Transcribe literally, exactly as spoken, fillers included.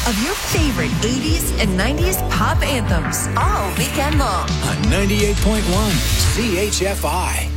of your favorite eighties and nineties pop anthems all weekend long. On ninety-eight point one C H F I.